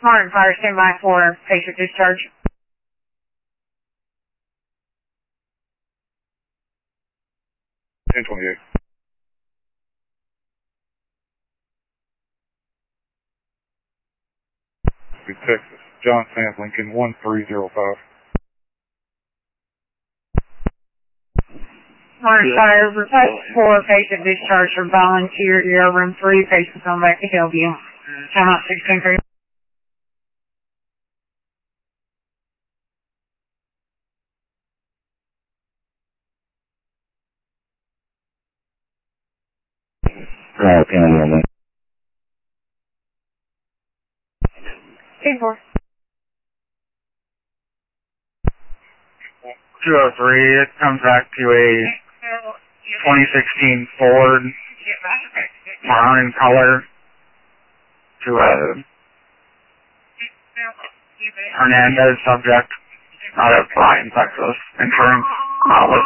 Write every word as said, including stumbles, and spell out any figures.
Martin Fire, stand by for patient discharge. ten twenty-eight. Texas. John Sam Lincoln, one three zero five. Martin Fire, request for patient discharge from volunteer air room three, patients on back to Hillview. Time out sixteen three. Right, okay, Eight four. two oh three, it comes back to a twenty sixteen Ford, brown in color, to a Hernandez subject out of Bryan, Texas, insurance. Uh,